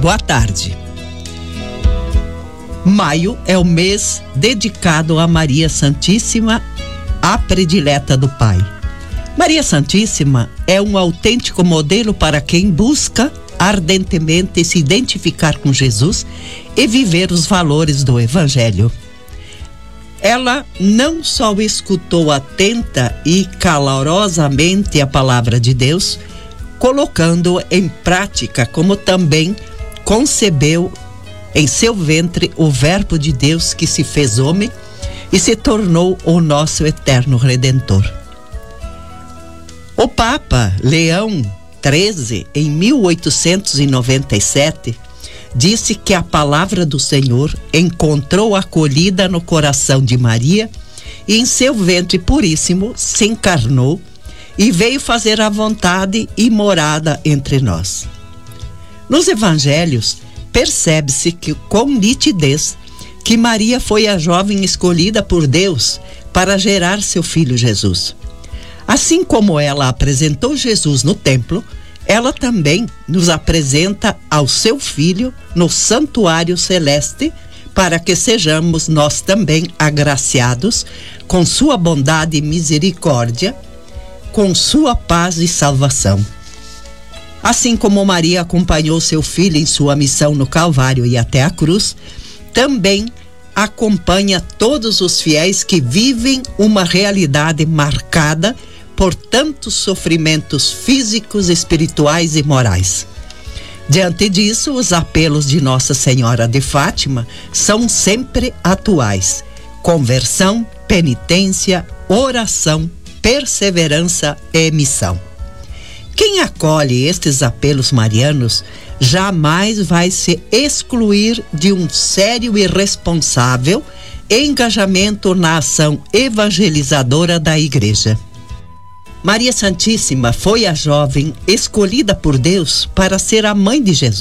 Boa tarde. Maio é o mês dedicado a Maria Santíssima, a predileta do Pai. Maria Santíssima é um autêntico modelo para quem busca ardentemente se identificar com Jesus e viver os valores do Evangelho. Ela não só escutou atenta e calorosamente a palavra de Deus, colocando em prática, como também concebeu em seu ventre o Verbo de Deus que se fez homem e se tornou o nosso eterno Redentor. O Papa Leão XIII, em 1897, disse que a palavra do Senhor encontrou acolhida no coração de Maria e em seu ventre puríssimo se encarnou e veio fazer a vontade e morada entre nós. Nos evangelhos, percebe-se que com nitidez que Maria foi a jovem escolhida por Deus para gerar seu filho Jesus. Assim como ela apresentou Jesus no templo, ela também nos apresenta ao seu filho no santuário celeste, para que sejamos nós também agraciados com sua bondade e misericórdia, com sua paz e salvação. Assim como Maria acompanhou seu filho em sua missão no Calvário e até a cruz, também acompanha todos os fiéis que vivem uma realidade marcada por tantos sofrimentos físicos, espirituais e morais. Diante disso, os apelos de Nossa Senhora de Fátima são sempre atuais: conversão, penitência, oração, perseverança e missão. Quem acolhe estes apelos marianos jamais vai se excluir de um sério e responsável engajamento na ação evangelizadora da Igreja. Maria Santíssima foi a jovem escolhida por Deus para ser a mãe de Jesus.